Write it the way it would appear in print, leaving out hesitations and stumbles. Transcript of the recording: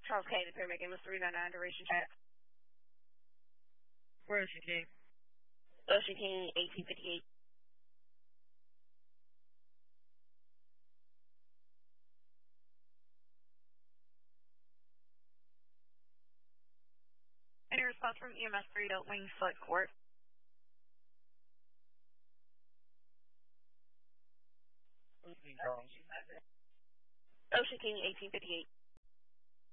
Charles K. The paramedic was 399 duration check. Where is she, King? Ocean King 1858. Any response from EMS 3 to Wingfoot Court? King Charles. Ocean King 1858.